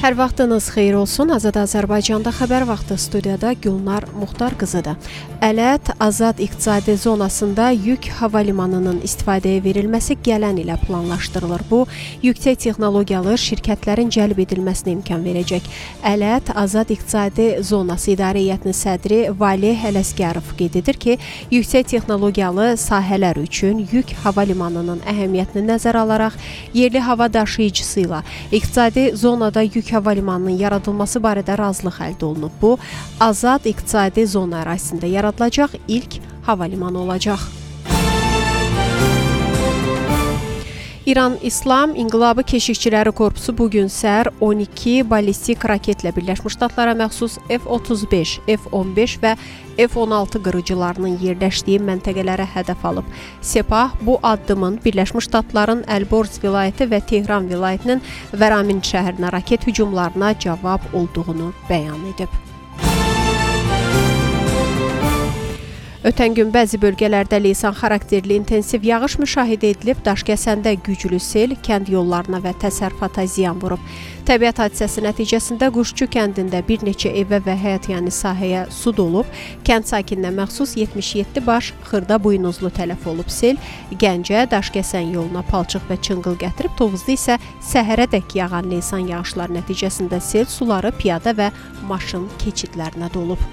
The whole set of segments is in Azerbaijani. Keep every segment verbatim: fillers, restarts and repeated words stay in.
Hər vaxtınız xeyir olsun. Azad Azərbaycanda xəbər vaxtı studiyada Gülnar Muxtar qızıdır. Ələt Azad İqtisadi Zonasında yük hava limanının istifadəyə verilməsi gələn ilə planlaşdırılır. Bu, yüksək texnologiyalı şirkətlərin cəlb edilməsinə imkan verəcək. Ələt Azad İqtisadi Zonası İdarə Heyətinin sədri Valeh Ələsgərov qeyd edir ki, yüksək texnologiyalı sahələr üçün yük hava limanının əhəmiyyətini nəzərə alaraq yerli hava daşıyıcısı ilə iqtisadi zonada yük hava limanının yaradılması barədə razılıq əldə olunub. Bu, Azad İqtisadi Zona ərazisində yaradılacaq ilk hava limanı olacaq. İran İslam İnqilabı Keşikçiləri Korpusu bugün səhər on iki ballistik raketlə Birləşmiş Ştatlara məxsus F otuz beş, F on beş və F on altı qırıcılarının yerləşdiyi məntəqələrə hədəf alıb. Sepah bu addımın Birləşmiş Ştatların Əlborz vilayəti və Tehran vilayətinin Vəramin şəhərinə raket hücumlarına cavab olduğunu bəyan edib. Ötən gün bəzi bölgələrdə leysan xarakterli intensiv yağış müşahidə edilib, Daşkəsəndə güclü sel kənd yollarına və təsərrüfata ziyan vurub. Təbiət hadisəsi nəticəsində Quşçu kəndində bir neçə evə və həyətyanı sahəyə su dolub, kənd sakininə məxsus yetmiş yeddi baş xırda buynuzlu tələf olub. Sel Gəncə, Daşkəsən yoluna palçıq və çınqıl gətirib, Tovuzda isə səhərədək yağan leysan yağışlar nəticəsində sel suları piyada və maşın keçidlərinə dolub.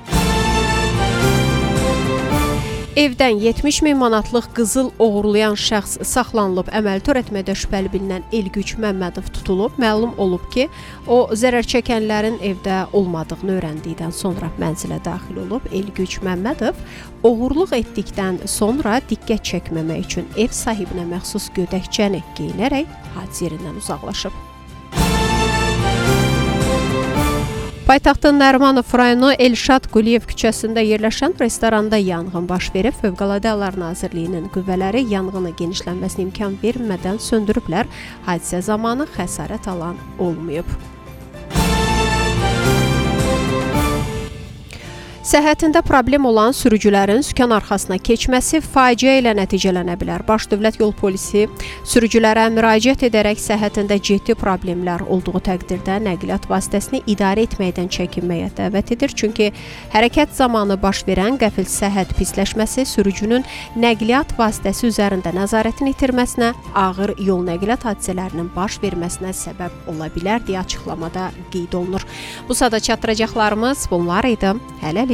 Evdən yetmiş min manatlıq qızıl oğurlayan şəxs saxlanılıb, əməl törətmədə şübhəli bilinən Elgüc Məmmədov tutulub. Məlum olub ki, o zərər çəkənlərin evdə olmadığını öyrəndikdən sonra mənzilə daxil olub. Elgüc Məmmədov oğurluq etdikdən sonra diqqət çəkməmək üçün ev sahibinə məxsus gödəkçəni geyinərək hadisə yerindən uzaqlaşıb. Paytaxtın Nərimanov rayonu Elşad Quliyev küçəsində yerləşən restoranda yanğın baş verib. Fövqəladə Hallar Nazirliyinin qüvvələri yanğını genişlənməsinə imkan vermədən söndürüblər. Hadisə zamanı xəsarət alan olmayıb. Səhhətində problem olan sürücülərin sükan arxasına keçməsi faciə ilə nəticələnə bilər. Baş Dövlət Yol Polisi sürücülərə müraciət edərək səhhətində ciddi problemlər olduğu təqdirdə nəqliyyat vasitəsini idarə etməkdən çəkinməyə dəvət edir. Çünki hərəkət zamanı baş verən qəfil səhhət pisləşməsi sürücünün nəqliyyat vasitəsi üzərində nəzarətini itirməsinə, ağır yol nəqliyyat hadisələrinin baş verməsinə səbəb ola bilər deyə açıqlamada qeyd olunur. Bu sada çatdıracaqlarımız bunlar idi. Hələlik.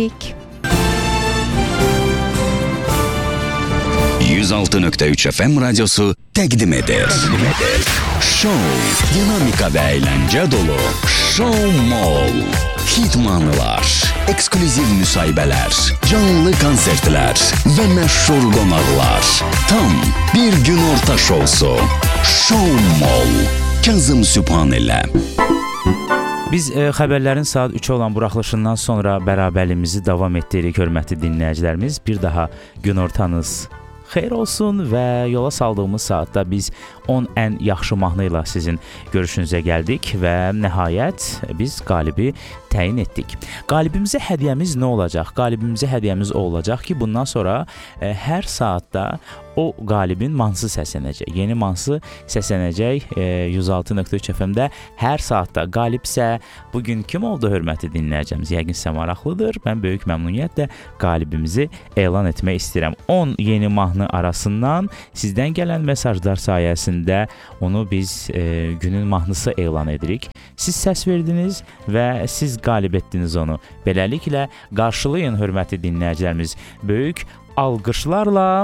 yüz altı nöqtə üç F M radiosu təqdim edir. Show, dinamika və əyləncə dolu Show Mall. Hit mahnılar, eksklüziv müsahibələr, canlı konsertlər və məşhur qonaqlar. Tam bir gün orta şousu. Show Mall. Kazım Sübhan ilə. Biz e, xəbərlərin saat üçə olan buraxılışından sonra bərabərliyimizi davam etdiririk, hörmətli dinləyicilərimiz. Bir daha günortanız xeyir olsun və yola saldığımız saatda biz on ən yaxşı mahnı ilə sizin görüşünüzə gəldik və nəhayət biz qalibi təyin etdik. Qalibimizə hədiyyəmiz nə olacaq? Qalibimizə hədiyyəmiz o olacaq ki, bundan sonra e, hər saatda o qalibin mahnısı səslənəcək. Yeni mahnısı səslənəcək e, yüz altı nöqtə üç F M-də hər saatda. Qalibsə bugün kim oldu, hörmətli dinləyəcəyimiz? Yəqin sizə maraqlıdır. Mən böyük məmnuniyyətlə qalibimizi elan etmək istəyirəm. on yeni mahnı arasından sizdən gələn mesajlar sayəsində onu biz e, günün mahnısı elan edirik. Siz səs verdiniz və siz qalib etdiniz onu. Beləliklə qarşılayın, hörmətli dinləyicilərimiz, böyük alqışlarla.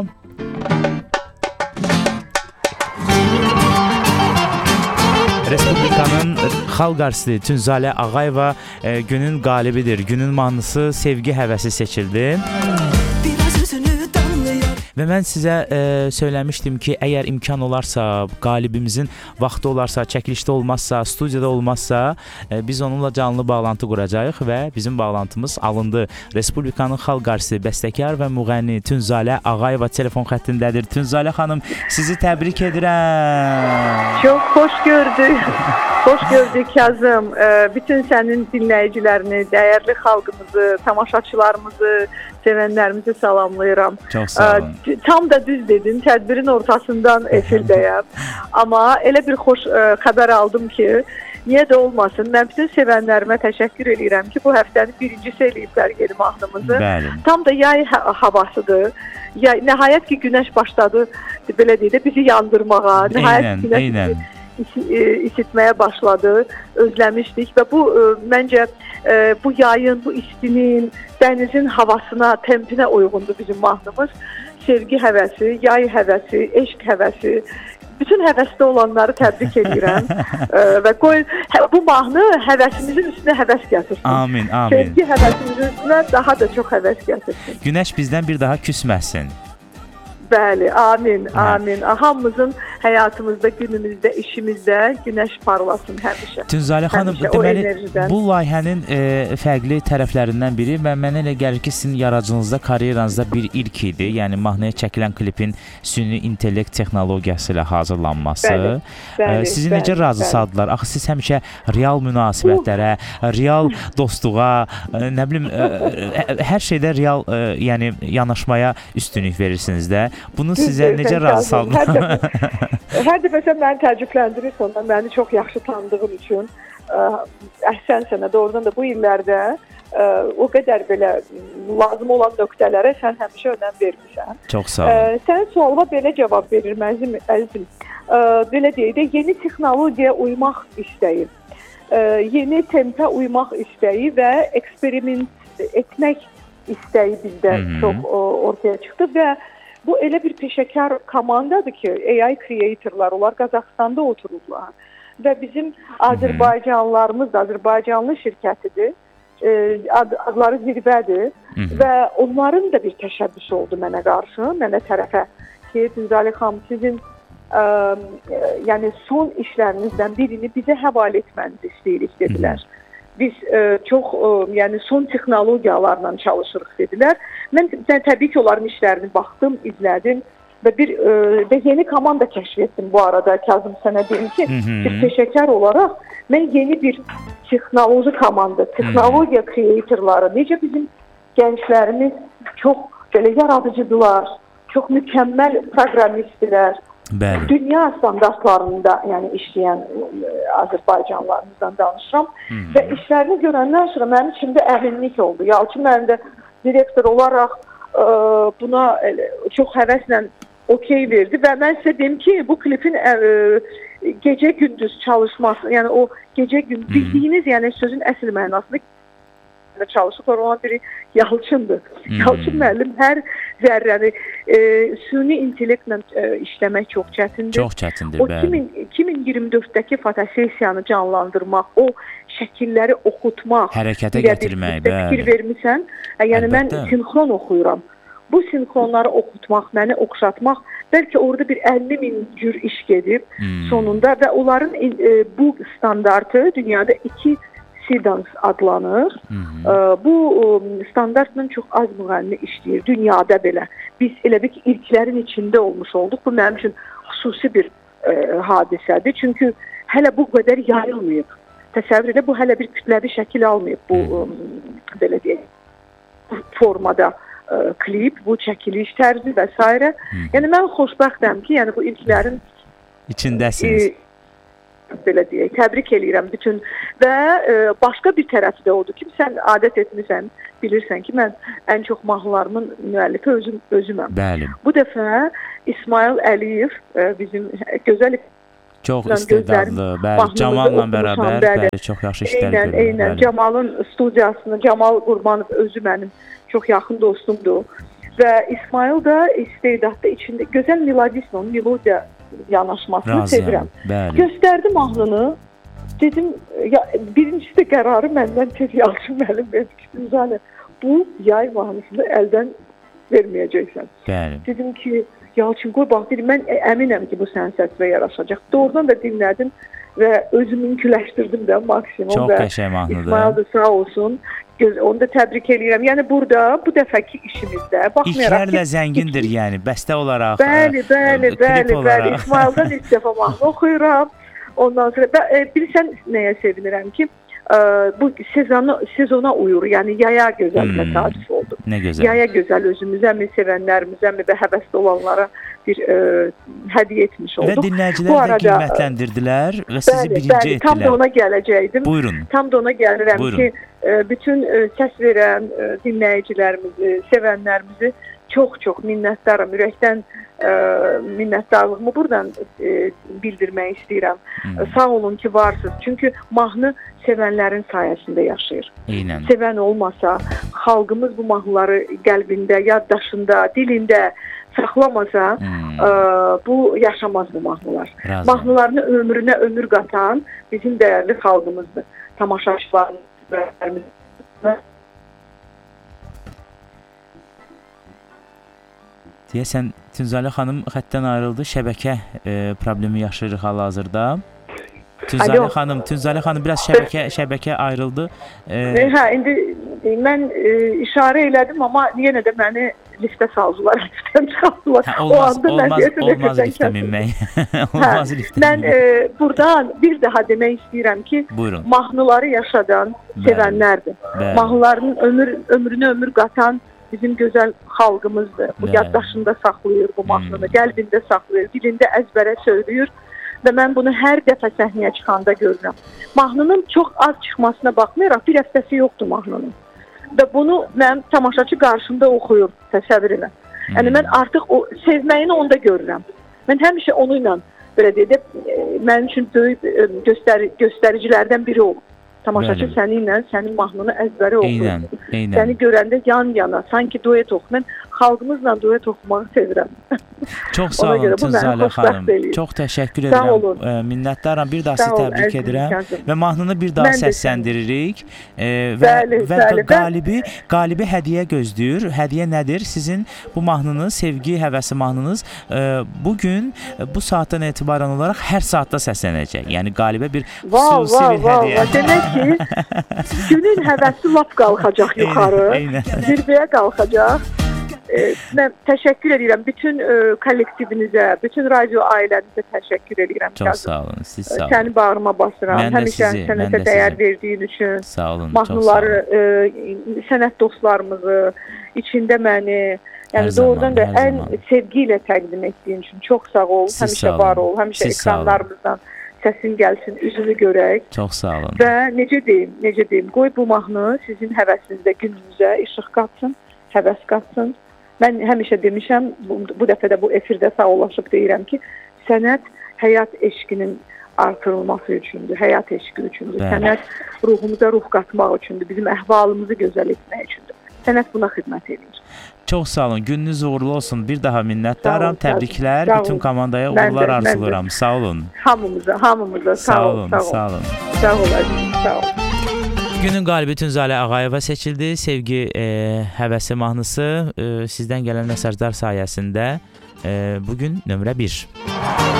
Respublikanın xalq artisti Tünzalə Ağayeva e, günün qalibidir. Günün mahnısı Sevgi Həvəsi seçildi. Və mən sizə e, söyləmişdim ki, əgər imkan olarsa, qalibimizin vaxtı olarsa, çəkilişdə olmazsa, studiyada olmazsa, e, biz onunla canlı bağlantı quracağıq və bizim bağlantımız alındı. Respublikanın xalq artisti, bəstəkar və müğənni Tünzalə Ağayeva telefon xəttindədir. Tünzalə xanım, sizi təbrik edirəm. Çox xoş gördük. Xoş gördük Kazım. Bütün sənin dinləyicilərini, dəyərli xalqımızı, tamaşaçılarımızı, sevənlərimizi salamlayıram. Çox sağ olun. Tam da düz dedin, tədbirin ortasından efirdəyəm. Amma elə bir xoş xəbər aldım ki, Niyə də olmasın? Mən bütün sevənlərimə təşəkkür edirəm ki, bu həftəni birincisi eləyiblər yeni mahnımızı. Bəli. Tam da yay havasıdır. Yay, nəhayət ki, günəş başladı, belə deyək də, bizi yandırmağa. Nəhayət eynən, günəş eynən. bizi isitməyə başladı. Özləmişdik və bu məncə bu yayın, bu istinin, dənizin havasına, tempinə uyğundur bizim mahnımız. Sevgi həvəsi, yay həvəsi, eşq həvəsi. Bütün həvəsdə olanları təbrik edirəm və qoy bu mahnı həvəsimizin üstünə həvəs gətirsin. Amin, amin. Sevgi həvəsimizin üstünə daha da çox həvəs gətirsin. Günəş bizdən bir daha küsməsin. Bəli, amin, amin. Hamımızın həyatımızda, günümüzdə, işimizdə günəş parlasın həmişə. Tünzalə xanım, həmişə, deməli bu layihənin e, fərqli tərəflərindən biri və mənə elə gəlir ki, sizin yaradıcılığınızda, karyeranızda bir ilk idi. Yəni mahnıya çəkilən klipin süni intellekt texnologiyası ilə hazırlanması. Bəli, bəli, Sizi bəli, necə razı bəli. saldılar? Axı siz həmişə real münasibətlərə, real dostluğa, nə bilim, hər şeydə real, yəni yanaşmaya üstünlük verirsiniz də. Bunu sizə necə razı saldılar? Hər dəfə, hər dəfə sən məni təəccübləndirirsən, məni çox yaxşı tanıdığın üçün. Əhsən sənə, doğrudan da bu illərdə o qədər belə lazım olan nöqtələrə sən həmişə önəm vermirsən. Çox sağ olun. Sənin sualıma belə cavab verir məzim, əzizim. Belə deyək də, yeni texnologiyaya uymaq istəyi, yeni tempə uymaq istəyi və eksperiment etmək istəyi bizdə Hı -hı. çox ortaya çıxdı və bu elə bir peşəkar komandadır ki, A I creatorlar, onlar Qazaxstanda otururlar və bizim Azərbaycanlılarımız da Azərbaycanlı şirkətidir, Ad, adları zirvədir Hı -hı. və onların da bir təşəbbüsü oldu mənə qarşı, mənə tərəfə ki, Tünzalə xanım, sizin ə, yəni son işlərinizdən birini bizə həvalə etmənizi istəyirik dedilər. Hı -hı. Biz ə, çox ə, yəni son texnologiyalarla çalışırıq dedilər. Mən təbii ki, onların işlərini baxdım, izlədim və bir ə, və yeni komanda kəşf etdim bu arada. Kazım sənə deyim ki, Hı -hı. bir peşəkar olaraq mən yeni bir texnoloji komanda, texnologiya Hı -hı. creatorları, necə bizim gənclərimiz çox belə yaradıcıdılar, çox mükəmməl proqramistdilər. Bəli. Dünya standartlarında yəni işləyən Azərbaycanlılarımızdan danışıram Hı -hı. və işlərini görəndən sonra mənim içimdə əminlik oldu. Yalçın müəllim də direktor olaraq ə, buna çox həvəslə okey verdi və mən sizə deyim ki, bu klipin ə, gecə-gündüz çalışması, yəni o gecə-gündüz bildiyiniz, yəni sözün əsl mənasında çalışırlar, ona biri Yalçındır. Hmm. Yalçın müəllim hər zərrəni e, süni intellektlə e, işləmək çox çətindir. Çox çətindir, o bəli. iki min iyirmi dörddəki fotosessiyanı canlandırmaq, o şəkilləri oxutmaq, hərəkətə gətirmək, bəli. Fikir vermisən, yəni Əlbəttə. Mən sinxron oxuyuram. Bu sinxronları oxutmaq, məni oxşatmaq, bəlkə orada bir əlli min cür iş gedib hmm. sonunda və onların e, bu standartı dünyada iki Sidans adlanır. Hı -hı. Bu standartla çox az müğənni işləyir dünyada belə. Biz elə bir ki, ilklərin içində olmuş olduq. Bu mənim üçün xüsusi bir e, hadisədir. Çünki hələ bu qədər yayılmayıb. Təsəvvür elə, bu hələ bir kütləvi şəkil almayıb bu e, belə deyək, bu formada e, klip, bu çəkiliş tərzi və s. Yəni mən xoşbəxtəm ki, yəni bu ilklərin içindəsiniz. E, belə deyək, təbrik eləyirəm bütün və e, başqa bir tərəfi də odur ki, sən adət etmisən, bilirsən ki, mən ən çox mahnılarımın müəllifi özüm, özüməm. Bəli. Bu dəfə İsmail Əliyev e, bizim gözəl çox istedadlı, bəli, Camalla bərabər, bəli, bəli, çox yaxşı işlər görür. Eynən, eynən, Camalın studiyasını, Camal Qurbanov özü mənim çox yaxın dostumdur və İsmail da istedadlı içində gözəl melodislə, melodiya yanaşmasını Razıyam, sevirəm. Bəli. Göstərdim mahnını. Dedim, ya, birincisi də qərarı məndən tez Yalçın müəllim verdi ki, Tünzalə, bu yay mahnısını əldən verməyəcəksən. Bəli. Dedim ki, Yalçın qoy bax, dedim, mən əminəm ki, bu sənin səsinə yaraşacaq. Doğrudan da dinlədim və özümünküləşdirdim də maksimum. Çox qəşəng mahnıdır. İsmail da sağ olsun. Onu da təbrik edirəm. Yəni burada bu dəfəki işimizdə baxmayaraq İlklərlə zəngindir, iki... yəni bəstə olaraq, bəli, bəli, klip bəli, olaraq. bəli. İsmaildən ilk dəfə mahnı oxuyuram. Ondan sonra e, bilirsən nəyə sevinirəm ki, e, bu sezona sezona uyur. Yəni yaya gözəl təsadüf hmm, oldu. Nə gözəl. Yaya gözəl özümüzə mi, sevənlərimizə mi və həvəsli olanlara bir e, hədiyyə etmiş olduq. Və dinləyicilər də qiymətləndirdilər və sizi bəli, birinci bəli, etdilər. Tam da ona gələcəkdim. Buyurun. Tam da ona gəlirəm Buyurun. ki, e, bütün e, səs verən e, dinləyicilərimizi, sevənlərimizi çox-çox minnətdaram. Ürəkdən e, minnətdarlığımı buradan e, bildirmək istəyirəm. Hmm. E, sağ olun ki, varsınız. Çünki mahnı sevənlərin sayəsində yaşayır. Eynən. Sevən olmasa, xalqımız bu mahnıları qəlbində, yaddaşında, dilində saxlamasa, hmm. ə, bu yaşamaz bu mahnılar. Razı. Mahnılarını ömrünə ömür qatan bizim dəyərli xalqımızdır. Tamaşaçılarımız. Deyəsən, Tünzalə xanım xəttdən ayrıldı. Şəbəkə e, problemi yaşayırıq hal-hazırda. Tünzalə xanım, Tünzalə xanım biraz şəbəkə şəbəkə ayrıldı. E, hə, indi mən e, işarə elədim, amma yenə də məni liftə saldılar, liftdən çıxardılar. Hə, olmaz, o anda olmaz, olmaz liftə minmək. olmaz hə, liftə mən e, buradan bir daha demək istəyirəm ki, buyurun. Mahnıları yaşadan sevənlərdir. Bəli. Mahnılarının ömür ömrünə ömür qatan bizim gözəl xalqımızdır. Bu Bəli. Yaddaşında saxlayır bu mahnını, hmm. qəlbində saxlayır, dilində əzbərə söyləyir və mən bunu hər dəfə səhnəyə çıxanda görürəm. Mahnının çox az çıxmasına baxmayaraq bir həftəsi yoxdur mahnının. Və bunu mən tamaşaçı qarşımda oxuyur, təsəvvür elə. Hmm. Yəni mən artıq o sevməyini onda görürəm. Mən həmişə onu ilə belə deyək, mənim üçün böyük göstəri göstəricilərdən biri olub. Tamaşaçı səninlə sənin mahnını əzbəri oxuyur. Eynən, eynən. Səni görəndə yan-yana, sanki duet oxu. Mən xalqımızla duet oxumağı sevirəm. Çox sağ olun Tünzalə xanım. Çox təşəkkür edirəm. E, minnətdaram. Bir daha sizi təbrik edirəm. Və mahnını bir daha səsləndiririk. E, və bəli, və bəli, qalibi qalibi hədiyyə gözləyir. Hədiyyə nədir? Sizin bu mahnını, sevgi həvəsi mahnınız e, bu gün bu saatdan etibarən olaraq hər saatda səslənəcək. Yəni qalibə bir xüsusi wow, bir hədiyyə. Wow, demək ki, günün həvəsi lap qalxacaq yuxarı. Zirvəyə qalxacaq. E, mən təşəkkür edirəm bütün e, kollektivinizə, bütün radio ailənizə təşəkkür edirəm. Çox sağ olun, siz sağ olun. Səni bağrıma basıram. Həmişə sənətə dəyər verdiyin üçün. Sağ olun, mahnıları, çox sağ olun. E, sənət dostlarımızı, içində məni, yəni doğrudan da ən zaman. Sevgi ilə təqdim etdiyin üçün çox sağ ol. Siz həmişə sağ var ol, həmişə siz ekranlarımızdan səsin gəlsin, üzünü görək. Çox sağ olun. Və necə deyim, necə deyim, qoy bu mahnı sizin həvəsinizdə gününüzə işıq qatsın, həvəs qatsın. Mən həmişə demişəm, bu, bu dəfə də bu efirdə sağollaşıb deyirəm ki, sənət həyat eşqinin artırılması üçündür, həyat eşqi üçündür. Bəli. Sənət ruhumuza ruh qatmaq üçündür, bizim əhvalımızı gözəl etmək üçündür. Sənət buna xidmət edir. Çox sağ olun, gününüz uğurlu olsun. Bir daha minnətdaram, təbriklər, sağ bütün komandaya uğurlar arzulayıram. Sağ olun. Hamımıza, hamımıza sağ, sağ olun, sağ olun. Sağ olun, sağ olun. Günün qalibi Tünzalə Ağayeva seçildi. Sevgi e, həvəsi mahnısı e, sizdən gələn mesajlar sayəsində e, bugün nömrə bir.